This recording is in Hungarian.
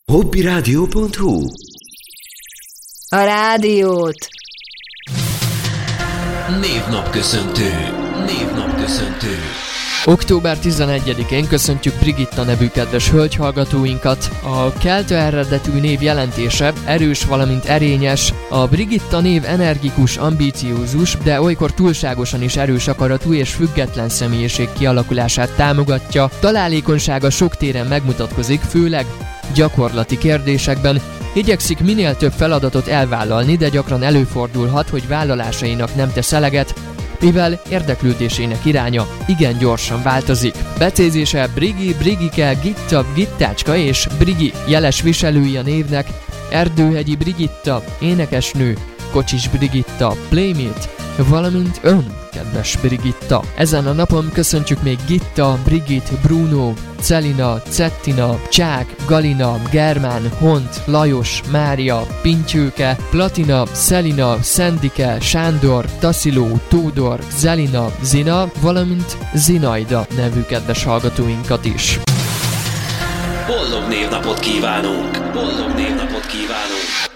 Hobbiradio.hu. A rádiót. Névnapköszöntő. Október 11-én köszöntjük Brigitta nevű kedves hölgyhallgatóinkat. A kelta eredetű név jelentése erős, valamint erényes. A Brigitta név energikus, ambíciózus, de olykor túlságosan is erős akaratú és független személyiség kialakulását támogatja. Találékonysága sok téren megmutatkozik, főleg gyakorlati kérdésekben. Igyekszik minél több feladatot elvállalni, de gyakran előfordulhat, hogy vállalásainak nem tesz eleget, mivel érdeklődésének iránya igen gyorsan változik. Becézése Brigi, Brigike, Gitta, Gittácska és Brigi jeles viselői a névnek: Erdőhegyi Brigitta, énekesnő, Kocsis Brigitta, Playmate, valamint ön, kedves Brigitta. Ezen a napon köszöntjük még Gitta, Brigit, Bruno, Celina, Cettina, Csák, Galina, Germán, Hont, Lajos, Mária, Pintyőke, Platina, Szelina, Szendike, Sándor, Tasziló, Tódor, Zelina, Zina, valamint Zinaida nevű kedves hallgatóinkat is. Boldog névnapot kívánunk!